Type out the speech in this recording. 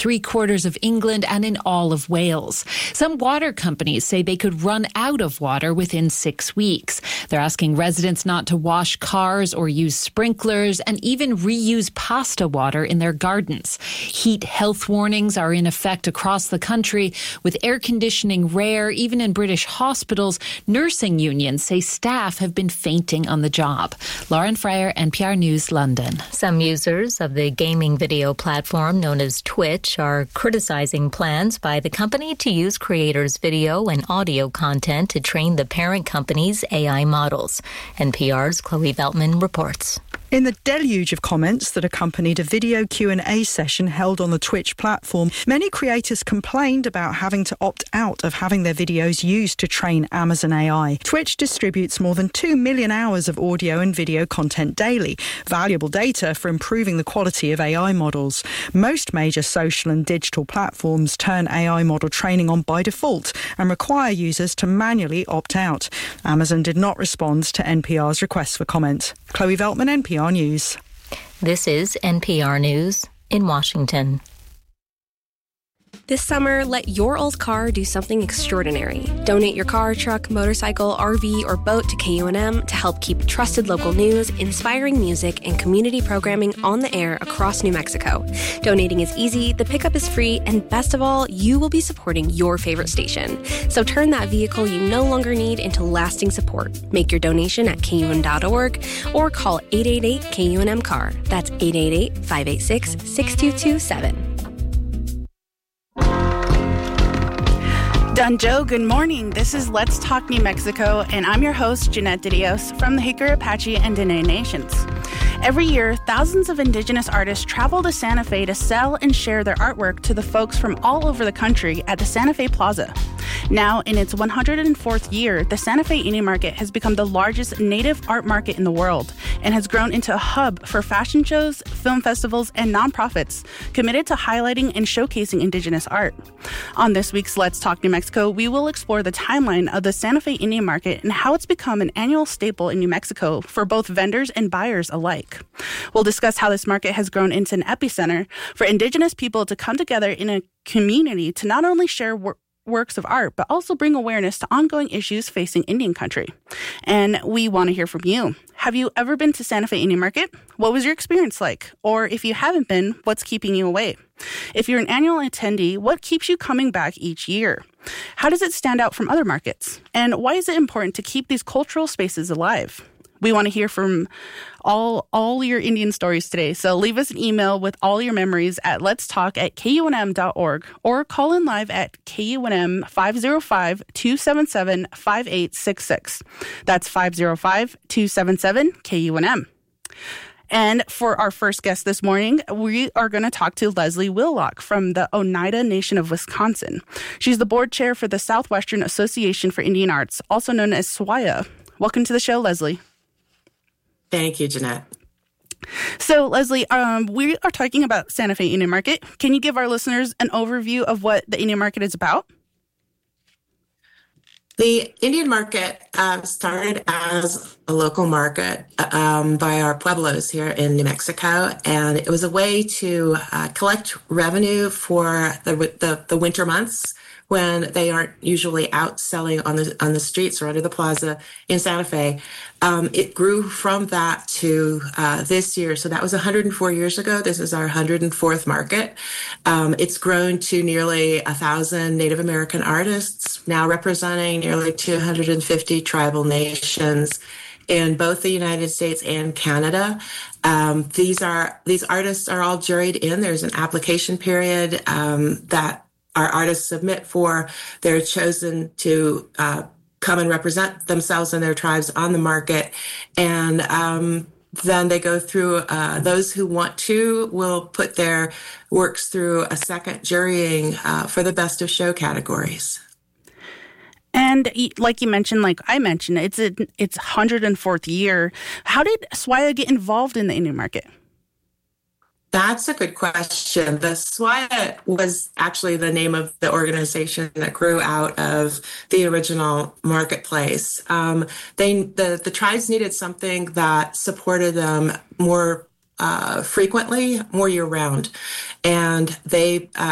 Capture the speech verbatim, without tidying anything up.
three quarters of England and in all of Wales. Some water companies say they could run out of water within six weeks. They're asking residents not to wash cars or use sprinklers and even reuse pasta water in their gardens. Heat health warnings are in effect across the country, with air conditioning rare even in British hospitals. Nursing unions say staff have been fainting on the job. Lauren Fryer, N P R News, London. Some users of the gaming video platform known as Twitch are criticizing plans by the company to use creators' video and audio content to train the parent company's A I models. N P R's Chloe Veltman reports. In the deluge of comments that accompanied a video Q and A session held on the Twitch platform, many creators complained about having to opt out of having their videos used to train Amazon A I. Twitch distributes more than two million hours of audio and video content daily, valuable data for improving the quality of A I models. Most major social and digital platforms turn A I model training on by default and require users to manually opt out. Amazon did not respond to N P R's request for comment. Chloe Veltman, N P R News. This is N P R News in Washington. This summer, let your old car do something extraordinary. Donate your car, truck, motorcycle, R V, or boat to K U N M to help keep trusted local news, inspiring music, and community programming on the air across New Mexico. Donating is easy, the pickup is free, and best of all, you will be supporting your favorite station. So turn that vehicle you no longer need into lasting support. Make your donation at K U N dot org or call eight eight eight K U N M C A R. That's eight eight eight, five eight six, six two two seven. Dunjo, good morning. This is Let's Talk New Mexico, and I'm your host, Jeanette Didios, from the Hickory, Apache, and Dene Nations. Every year, thousands of Indigenous artists travel to Santa Fe to sell and share their artwork to the folks from all over the country at the Santa Fe Plaza. Now, in its one hundred fourth year, the Santa Fe Indian Market has become the largest native art market in the world and has grown into a hub for fashion shows, film festivals, and nonprofits committed to highlighting and showcasing Indigenous art. On this week's Let's Talk New Mexico, we will explore the timeline of the Santa Fe Indian Market and how it's become an annual staple in New Mexico for both vendors and buyers alike. We'll discuss how this market has grown into an epicenter for Indigenous people to come together in a community to not only share work works of art, but also bring awareness to ongoing issues facing Indian country. And we want to hear from you. Have you ever been to Santa Fe Indian Market? What was your experience like? Or if you haven't been, what's keeping you away? If you're an annual attendee, what keeps you coming back each year? How does it stand out from other markets? And why is it important to keep these cultural spaces alive? We want to hear from all all your Indian stories today. So leave us an email with all your memories at letstalk at K U N M dot org or call in live at K U N M five oh five, two seven seven, five eight six six. That's five oh five, two seven seven, K U N M. And for our first guest this morning, we are going to talk to Leslie Willock from the Oneida Nation of Wisconsin. She's the board chair for the Southwestern Association for Indian Arts, also known as S W I A. Welcome to the show, Leslie. Thank you, Jeanette. So, Leslie, um, we are talking about Santa Fe Indian Market. Can you give our listeners an overview of what the Indian Market is about? The Indian Market uh, started as a local market um, by our Pueblos here in New Mexico, and it was a way to uh, collect revenue for the, the the winter months when they aren't usually out selling on the on the streets or under the plaza in Santa Fe. Um, it grew from that to uh, this year. So that was one hundred four years ago. This is our one hundred fourth market. Um, it's grown to nearly one thousand Native American artists, now representing nearly two hundred fifty tribal nations in both the United States and Canada. Um, these are these artists are all juried in. There's an application period um, that our artists submit for. They're chosen to uh, come and represent themselves and their tribes on the market. And um, then they go through, uh, those who want to will put their works through a second jurying uh, for the best of show categories. And like you mentioned, like I mentioned, it's a, it's one hundred fourth year. How did S W I A get involved in the Indian Market? That's a good question. The S W I A was actually the name of the organization that grew out of the original marketplace. Um, they the, the tribes needed something that supported them more uh, frequently, more year round. And they uh,